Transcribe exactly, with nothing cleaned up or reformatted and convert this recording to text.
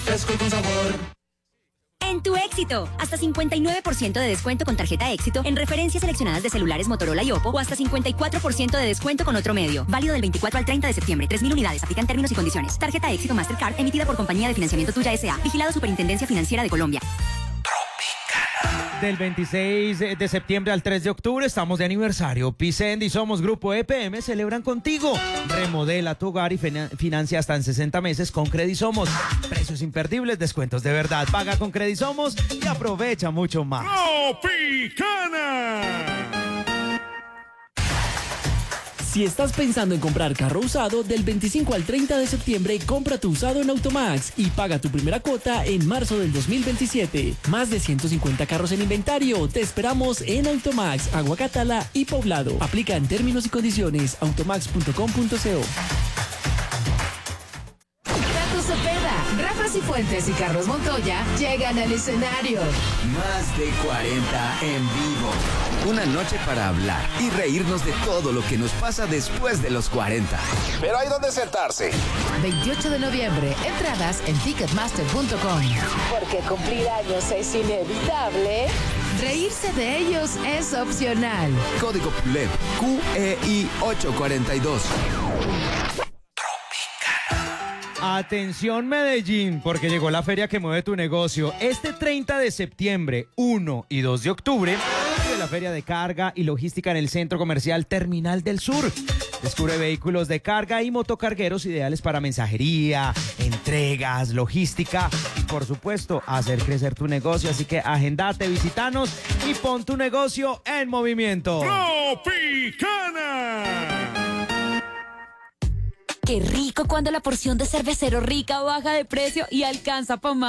Fresco y con sabor. En Tu Éxito, hasta cincuenta y nueve por ciento de descuento con tarjeta Éxito en referencias seleccionadas de celulares Motorola y Oppo o hasta cincuenta y cuatro por ciento de descuento con otro medio. Válido del veinticuatro al treinta de septiembre. tres mil unidades. Aplican términos y condiciones. Tarjeta Éxito Mastercard emitida por Compañía de Financiamiento Tuya S A. Vigilado Superintendencia Financiera de Colombia. Del veintiséis de septiembre al tres de octubre estamos de aniversario. Picend y Somos Grupo E P M celebran contigo. Remodela tu hogar y financia hasta en sesenta meses con Credisomos. Precios imperdibles, descuentos de verdad. Paga con Credisomos y aprovecha mucho más. ¡Tropicana! Si estás pensando en comprar carro usado, del veinticinco al treinta de septiembre, compra tu usado en Automax y paga tu primera cuota en marzo del dos mil veintisiete. Más de ciento cincuenta carros en inventario. Te esperamos en Automax, Aguacatala y Poblado. Aplica en términos y condiciones. automax punto com punto co. Tato Cepeda, Rafa Cifuentes y Carlos Montoya llegan al escenario. Más de cuarenta en vivo. Una noche para hablar y reírnos de todo lo que nos pasa después de los cuarenta. Pero hay donde sentarse. veintiocho de noviembre, entradas en ticketmaster punto com. Porque cumplir años es inevitable, reírse de ellos es opcional. Código P U L E P Q E I ocho cuarenta y dos. Atención Medellín, porque llegó la feria que mueve tu negocio. Este treinta de septiembre, uno y dos de octubre, de la feria de carga y logística en el Centro Comercial Terminal del Sur. Descubre vehículos de carga y motocargueros ideales para mensajería, entregas, logística y por supuesto hacer crecer tu negocio. Así que agendate, visitanos y pon tu negocio en movimiento. ¡Tropicana! Qué rico cuando la porción de cervecero rica baja de precio y alcanza pa' más.